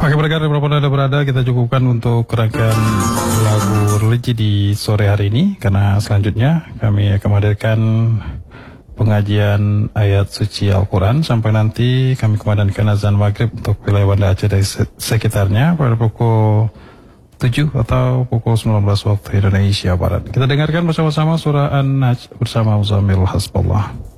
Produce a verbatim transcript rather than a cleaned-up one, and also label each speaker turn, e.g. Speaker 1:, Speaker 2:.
Speaker 1: Oke, berkat dimanapun Anda berada, kita cukupkan untuk rangkaian lagu religi di sore hari ini, karena selanjutnya kami akan menghadirkan pengajian ayat suci Al-Quran sampai nanti kami kumandangkan azan maghrib untuk wilayah Banda Aceh dan sekitarnya pada pukul tujuh atau pukul sembilan belas waktu Indonesia Barat. Kita dengarkan bersama-sama surah An-Najm bersama Muzammil Hasbullah.